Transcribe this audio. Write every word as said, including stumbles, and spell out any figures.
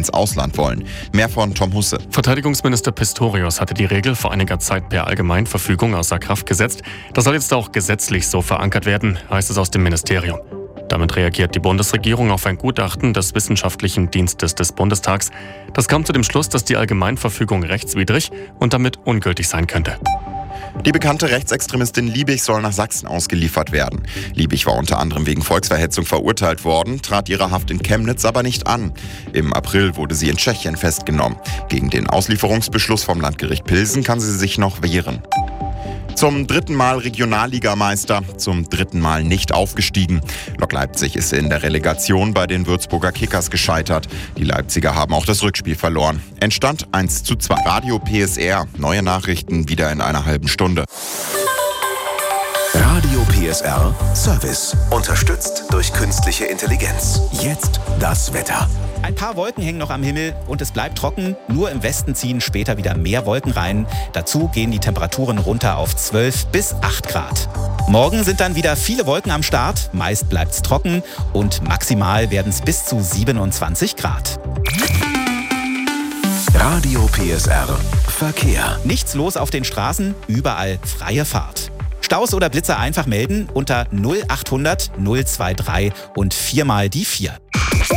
ins Ausland wollen. Mehr von Tom Husse. Verteidigungsminister Pistorius hatte die Regel vor einiger Zeit per Allgemeinverfügung außer Kraft gesetzt. Das soll jetzt auch gesetzlich so verankert werden, heißt es aus dem Ministerium. Damit reagiert die Bundesregierung auf ein Gutachten des Wissenschaftlichen Dienstes des Bundestags. Das kam zu dem Schluss, dass die Allgemeinverfügung rechtswidrig und damit ungültig sein könnte. Die bekannte Rechtsextremistin Liebig soll nach Sachsen ausgeliefert werden. Liebig war unter anderem wegen Volksverhetzung verurteilt worden, trat ihre Haft in Chemnitz aber nicht an. Im April wurde sie in Tschechien festgenommen. Gegen den Auslieferungsbeschluss vom Landgericht Pilsen kann sie sich noch wehren. Zum dritten Mal Regionalligameister, zum dritten Mal nicht aufgestiegen. Lok Leipzig ist in der Relegation bei den Würzburger Kickers gescheitert. Die Leipziger haben auch das Rückspiel verloren. Endstand eins zu zwei. Radio P S R, neue Nachrichten wieder in einer halben Stunde. Radio P S R Service. Unterstützt durch künstliche Intelligenz. Jetzt das Wetter. Ein paar Wolken hängen noch am Himmel und es bleibt trocken. Nur im Westen ziehen später wieder mehr Wolken rein. Dazu gehen die Temperaturen runter auf zwölf bis acht Grad. Morgen sind dann wieder viele Wolken am Start. Meist bleibt's trocken und maximal werden es bis zu siebenundzwanzig Grad. Radio P S R Verkehr. Nichts los auf den Straßen, überall freie Fahrt. Staus oder Blitzer einfach melden unter null achthundert null drei drei und viermal die vier.